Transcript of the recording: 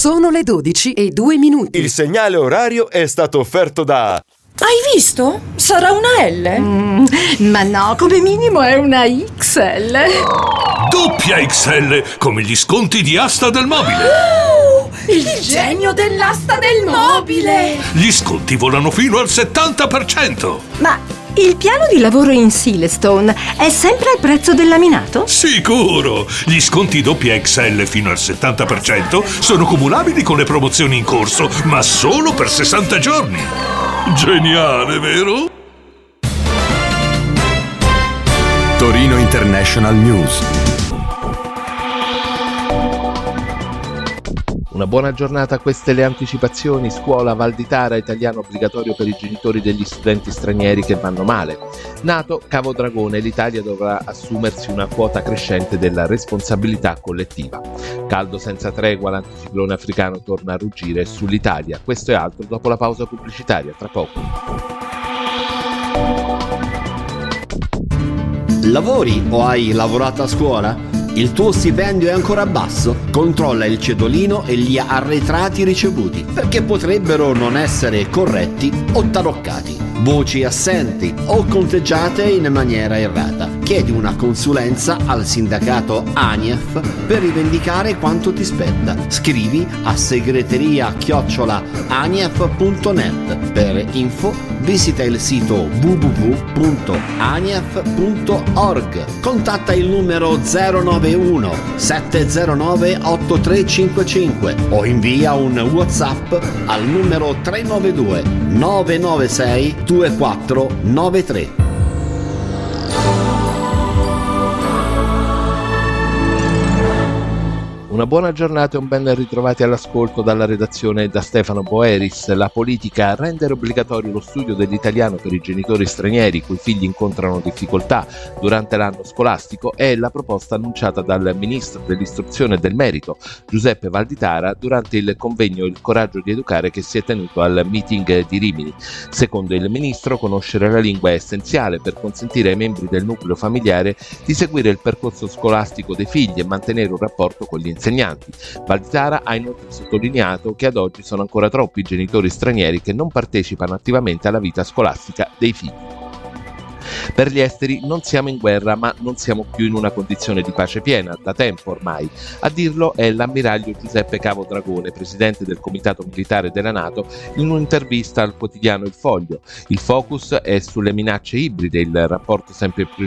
Sono le 12:02. Il segnale orario è stato offerto da... Hai visto? Sarà una L? Ma no, come minimo è una XL. Doppia XL, come gli sconti di Asta del Mobile. Il genio dell'asta del mobile! Gli sconti volano fino al 70%. Ma il piano di lavoro in Silestone è sempre al prezzo del laminato? Sicuro! Gli sconti doppia XL fino al 70% sono cumulabili con le promozioni in corso, ma solo per 60 giorni. Geniale, vero? Torino International News. Una buona giornata, queste le anticipazioni. Scuola Val di Tara, italiano obbligatorio per i genitori degli studenti stranieri che vanno male. NATO Cavo Dragone, l'Italia dovrà assumersi una quota crescente della responsabilità collettiva. Caldo senza tregua, l'anticiclone africano torna a ruggire sull'Italia. Questo e altro dopo la pausa pubblicitaria, tra poco. Lavori o hai lavorato a scuola? Il tuo stipendio è ancora basso? Controlla il cedolino e gli arretrati ricevuti, perché potrebbero non essere corretti o taroccati, voci assenti o conteggiate in maniera errata. Chiedi una consulenza al sindacato ANIEF per rivendicare quanto ti spetta. Scrivi a segreteria@anief.net. Per info visita il sito www.anief.org. Contatta il numero 091 709 8355 o invia un WhatsApp al numero 392 996 2493. Una buona giornata e un ben ritrovati all'ascolto dalla redazione da Stefano Boeris. La politica a rendere obbligatorio lo studio dell'italiano per i genitori stranieri cui figli incontrano difficoltà durante l'anno scolastico è la proposta annunciata dal ministro dell'istruzione e del merito Giuseppe Valditara durante il convegno Il coraggio di educare che si è tenuto al meeting di Rimini. Secondo il ministro, conoscere la lingua è essenziale per consentire ai membri del nucleo familiare di seguire il percorso scolastico dei figli e mantenere un rapporto con gli insegnanti. Valditara ha inoltre sottolineato che ad oggi sono ancora troppi i genitori stranieri che non partecipano attivamente alla vita scolastica dei figli. Per gli esteri non siamo in guerra, ma non siamo più in una condizione di pace piena, da tempo ormai. A dirlo è l'ammiraglio Giuseppe Cavo Dragone, presidente del Comitato Militare della NATO, in un'intervista al quotidiano Il Foglio. Il focus è sulle minacce ibride, il rapporto sempre più